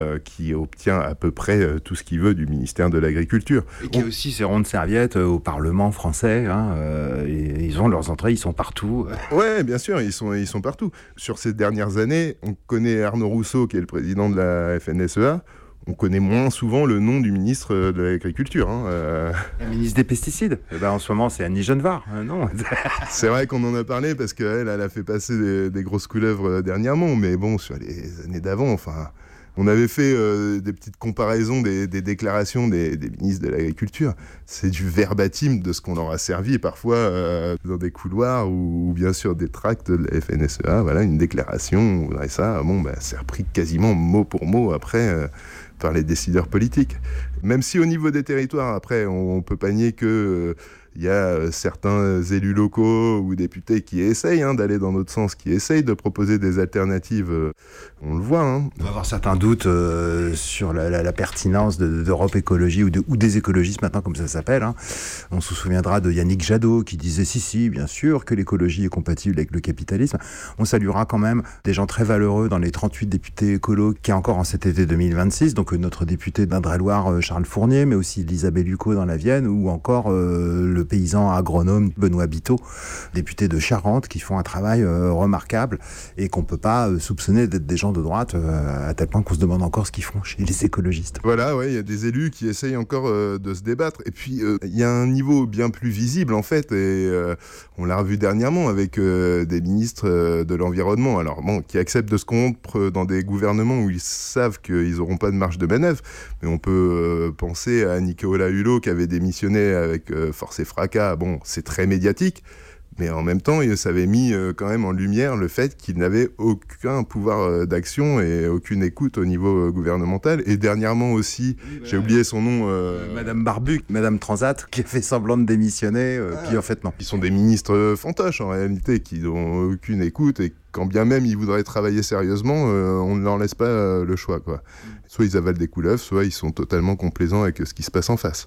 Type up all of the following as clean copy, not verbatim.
qui obtient à peu près tout ce qu'il veut du ministère de l'Agriculture. Et qui a aussi ses ronds de serviette au Parlement français. Et ils ont leurs entrées, ils sont partout. Ouais, bien sûr, ils sont partout. Sur ces dernières années, on connaît Arnaud Rousseau, qui est le président de la FNSEA. On connaît moins souvent le nom du ministre de l'Agriculture. Le ministre des pesticides. En ce moment, c'est Annie Genevard, non? C'est vrai qu'on en a parlé parce qu'elle a fait passer des grosses couleuvres dernièrement. Mais bon, sur les années d'avant, on avait fait des petites comparaisons des déclarations des ministres de l'Agriculture. C'est du verbatim de ce qu'on leur a servi parfois dans des couloirs ou bien sûr des tracts de la FNSEA. Voilà, une déclaration, on voudrait ça. C'est repris quasiment mot pour mot après par les décideurs politiques. Même si au niveau des territoires, après, on peut pas nier que il y a certains élus locaux ou députés qui essayent d'aller dans notre sens, qui essayent de proposer des alternatives. On le voit. On va avoir certains doutes sur la pertinence d'Europe Écologie ou des écologistes maintenant, comme ça s'appelle. On se souviendra de Yannick Jadot qui disait si, bien sûr que l'écologie est compatible avec le capitalisme. On saluera quand même des gens très valeureux dans les 38 députés écolos qui est encore en cet été 2026. Donc notre député d'Indre-et-Loire, Charles Fournier, mais aussi Elisabeth Lucot dans la Vienne, ou encore le paysan agronome Benoît Biteau, député de Charente, qui font un travail remarquable et qu'on peut pas soupçonner d'être des gens de droite à tel point qu'on se demande encore ce qu'ils font chez les écologistes. Voilà, il y a des élus qui essayent encore de se débattre. Et puis, il y a un niveau bien plus visible, en fait, et on l'a revu dernièrement avec des ministres de l'Environnement, qui acceptent de se corrompre dans des gouvernements où ils savent qu'ils n'auront pas de marge de manœuvre. Mais on peut penser à Nicolas Hulot qui avait démissionné avec force et fracas. C'est très médiatique. Mais en même temps, ça avait mis quand même en lumière le fait qu'il n'avait aucun pouvoir d'action et aucune écoute au niveau gouvernemental. Et dernièrement aussi, j'ai oublié son nom... Madame Barbu, Madame Transat, qui a fait semblant de démissionner, puis en fait non. Ils sont des ministres fantoches en réalité, qui n'ont aucune écoute et quand bien même ils voudraient travailler sérieusement, on ne leur laisse pas le choix, quoi. Soit ils avalent des couleuvres, soit ils sont totalement complaisants avec ce qui se passe en face.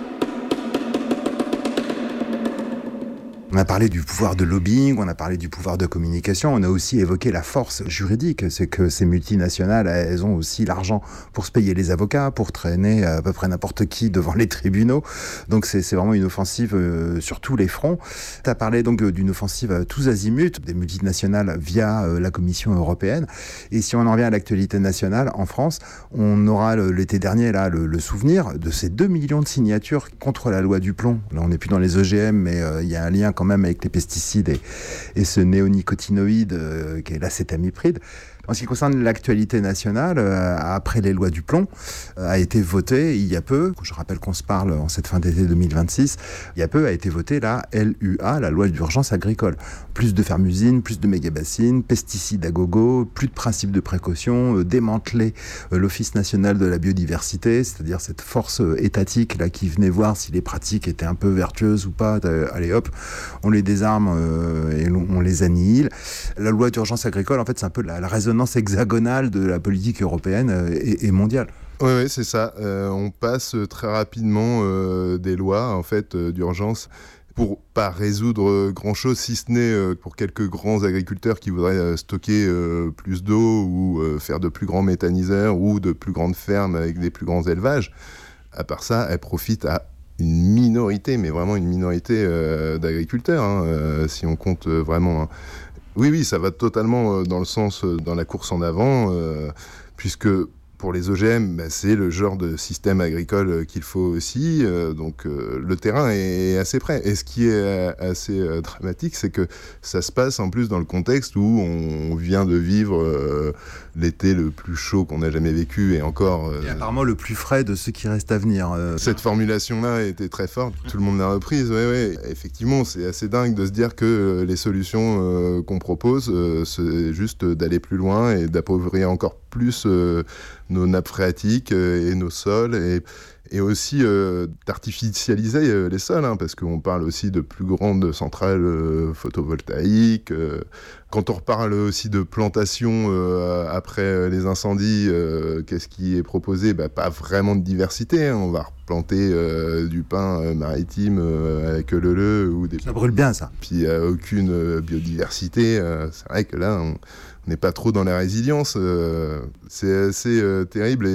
On a parlé du pouvoir de lobbying, on a parlé du pouvoir de communication, on a aussi évoqué la force juridique. C'est que ces multinationales, elles ont aussi l'argent pour se payer les avocats, pour traîner à peu près n'importe qui devant les tribunaux. Donc c'est vraiment une offensive sur tous les fronts. Tu as parlé donc d'une offensive à tous azimuts, des multinationales via la Commission européenne. Et si on en revient à l'actualité nationale, en France, on aura l'été dernier là le souvenir de ces 2 millions de signatures contre la loi du plomb. Là, on n'est plus dans les OGM, mais il y a un lien quand même avec les pesticides et ce néonicotinoïde qui est l'acétamipride. En ce qui concerne l'actualité nationale, après les lois du plomb, a été votée il y a peu, je rappelle qu'on se parle en cette fin d'été 2026, il y a peu a été votée la LUA, la loi d'urgence agricole. Plus de fermes-usines, plus de méga-bassines, pesticides à gogo, plus de principes de précaution, démanteler l'Office national de la biodiversité, c'est-à-dire cette force étatique là qui venait voir si les pratiques étaient un peu vertueuses ou pas. Allez hop, on les désarme et on les annihile. La loi d'urgence agricole, en fait, c'est un peu la résonance hexagonale de la politique européenne et mondiale. Oui, c'est ça. On passe très rapidement des lois en fait d'urgence pour pas résoudre grand-chose, si ce n'est pour quelques grands agriculteurs qui voudraient stocker plus d'eau ou faire de plus grands méthaniseurs ou de plus grandes fermes avec des plus grands élevages. À part ça, elles profitent à une minorité, mais vraiment une minorité d'agriculteurs, si on compte vraiment... Oui, ça va totalement dans le sens, dans la course en avant, puisque pour les OGM, c'est le genre de système agricole qu'il faut aussi, donc le terrain est assez prêt. Et ce qui est assez dramatique, c'est que ça se passe en plus dans le contexte où on vient de vivre l'été le plus chaud qu'on a jamais vécu, et encore... et apparemment le plus frais de ce qui reste à venir. Cette formulation-là était très forte, tout le monde l'a reprise, oui. Effectivement, c'est assez dingue de se dire que les solutions qu'on propose, c'est juste d'aller plus loin et d'appauvrir encore plus nos nappes phréatiques et nos sols, et aussi d'artificialiser les sols, hein, parce qu'on parle aussi de plus grandes centrales photovoltaïques. Quand on reparle aussi de plantation après les incendies, qu'est-ce qui est proposé ? Pas vraiment de diversité, hein. On va replanter du pin maritime avec le ou des... Ça brûle bien, ça. Puis aucune biodiversité. C'est vrai que là, on n'est pas trop dans la résilience. C'est assez terrible.